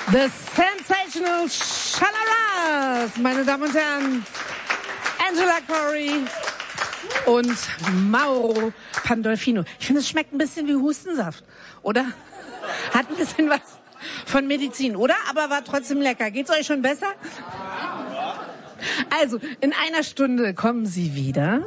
The Sensational Shalaras, meine Damen und Herren, Angela Cory und Mauro Pandolfino. Ich finde, es schmeckt ein bisschen wie Hustensaft, oder? Hat ein bisschen was von Medizin, oder? Aber war trotzdem lecker. Geht's euch schon besser? Also, in einer Stunde kommen sie wieder.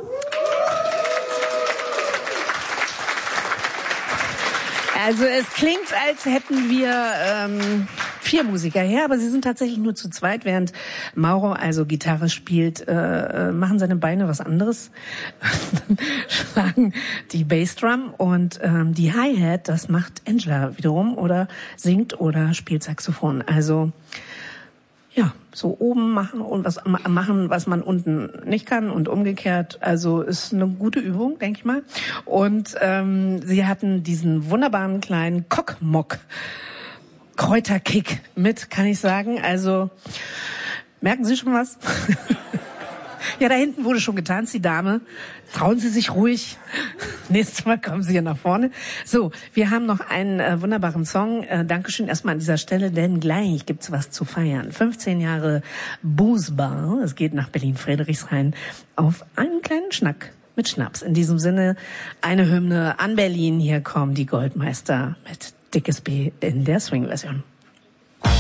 Also es klingt, als hätten wir 4 Musiker her, aber sie sind tatsächlich nur zu zweit, während Mauro also Gitarre spielt, machen seine Beine was anderes, schlagen die Bassdrum und die Hi-Hat, das macht Angela wiederum oder singt oder spielt Saxophon. Also ja, so oben machen und was machen, was man unten nicht kann und umgekehrt. Also ist eine gute Übung, denke ich mal. Und sie hatten diesen wunderbaren kleinen Kokmok Kräuterkick mit, kann ich sagen. Also merken Sie schon was? Ja, da hinten wurde schon getanzt, die Dame. Trauen Sie sich ruhig. Nächstes Mal kommen Sie hier nach vorne. So, wir haben noch einen wunderbaren Song. Dankeschön erstmal an dieser Stelle, denn gleich gibt's was zu feiern. 15 Jahre Boozbar. Es geht nach Berlin-Friedrichshain auf einen kleinen Schnack mit Schnaps. In diesem Sinne eine Hymne an Berlin. Hier kommen die Goldmeister mit Dickes B in der Swing-Version.